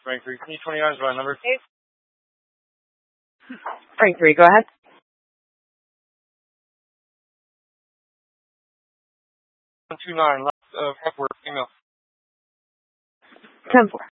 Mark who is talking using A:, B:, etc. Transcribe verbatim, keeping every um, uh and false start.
A: Frank three. Can you twenty-nine is my number?
B: Frank three, go ahead.
A: one two nine, last, uh, F word, female.
B: ten four.